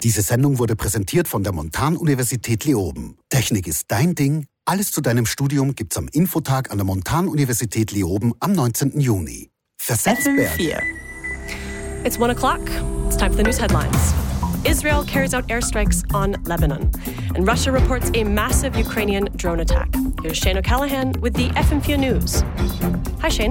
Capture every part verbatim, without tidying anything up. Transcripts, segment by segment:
Diese Sendung wurde präsentiert von der Montanuniversität Leoben. Technik ist dein Ding. Alles zu deinem Studium gibt's am Infotag an der Montanuniversität Leoben am neunzehnten Juni. Versetzt Berge. It's one o'clock. It's time for the news headlines. Israel carries out airstrikes on Lebanon, and Russia reports a massive Ukrainian drone attack. Here's Shane O'Callaghan with the F M four News. Hi, Shane.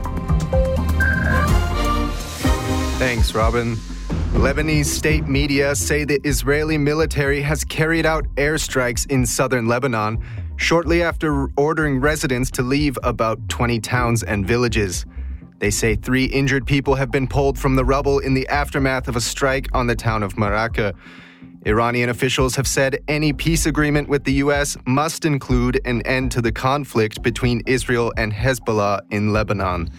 Thanks, Robin. Lebanese state media say the Israeli military has carried out airstrikes in southern Lebanon shortly after ordering residents to leave about twenty towns and villages. They say three injured people have been pulled from the rubble in the aftermath of a strike on the town of Maraka. Iranian officials have said any peace agreement with the U S must include an end to the conflict between Israel and Hezbollah in Lebanon.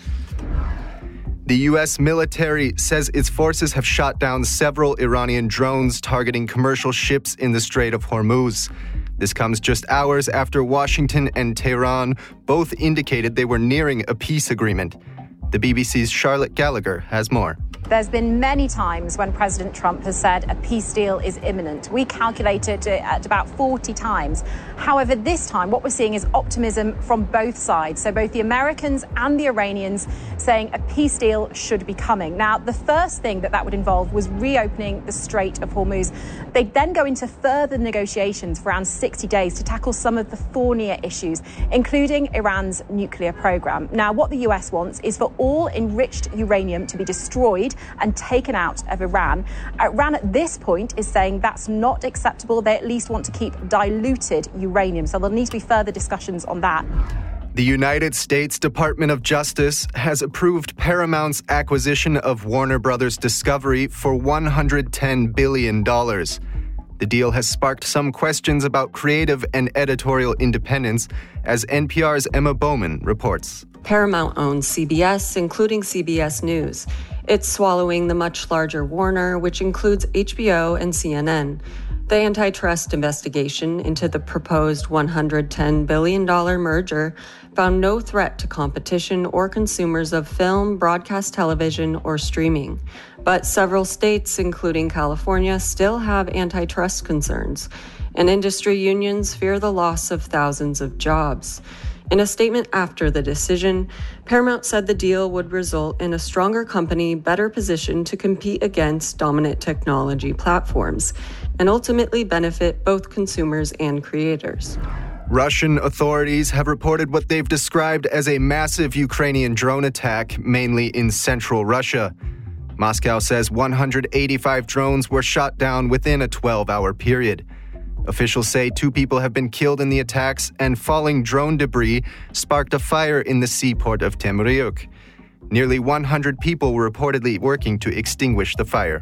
The U S military says its forces have shot down several Iranian drones targeting commercial ships in the Strait of Hormuz. This comes just hours after Washington and Tehran both indicated they were nearing a peace agreement. The B B C's Charlotte Gallagher has more. There's been many times when President Trump has said a peace deal is imminent. We calculated it at about forty times. However, this time what we're seeing is optimism from both sides. So both the Americans and the Iranians saying a peace deal should be coming. Now, the first thing that that would involve was reopening the Strait of Hormuz. They'd then go into further negotiations for around sixty days to tackle some of the thornier issues, including Iran's nuclear program. Now, what the U S wants is for all enriched uranium to be destroyed and taken out of Iran. Iran at this point is saying that's not acceptable. They at least want to keep diluted uranium. So there'll need to be further discussions on that. The United States Department of Justice has approved Paramount's acquisition of Warner Brothers Discovery for one hundred ten billion dollars. The deal has sparked some questions about creative and editorial independence, as N P R's Emma Bowman reports. Paramount owns C B S, including C B S News. It's swallowing the much larger Warner, which includes H B O and C N N. The antitrust investigation into the proposed one hundred ten billion dollars merger found no threat to competition or consumers of film, broadcast television, or streaming. But several states, including California, still have antitrust concerns, and industry unions fear the loss of thousands of jobs. In a statement after the decision, Paramount said the deal would result in a stronger company better positioned to compete against dominant technology platforms and ultimately benefit both consumers and creators. Russian authorities have reported what they've described as a massive Ukrainian drone attack, mainly in central Russia. Moscow says one hundred eighty-five drones were shot down within a twelve-hour period. Officials say two people have been killed in the attacks, and falling drone debris sparked a fire in the seaport of Temryuk. Nearly one hundred people were reportedly working to extinguish the fire.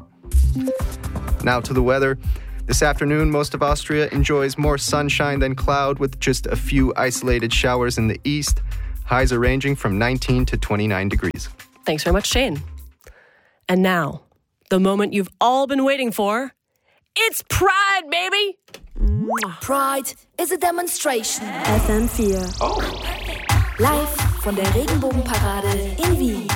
Now to the weather. This afternoon, most of Austria enjoys more sunshine than cloud, with just a few isolated showers in the east. Highs are ranging from nineteen to twenty-nine degrees. Thanks very much, Shane. And now, the moment you've all been waiting for. It's Pride, baby! Pride is a demonstration. F M four. Oh. Live von der Regenbogenparade in Wien.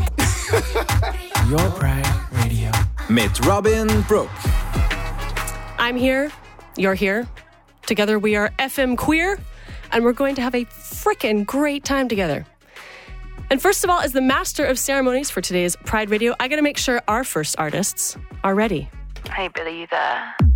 Your Pride Radio. Mit Robin Brook. I'm here. You're here. Together we are F M Queer, and we're going to have a frickin' great time together. And first of all, as the master of ceremonies for today's Pride Radio, I gotta make sure our first artists are ready. Hey, Billy, you there?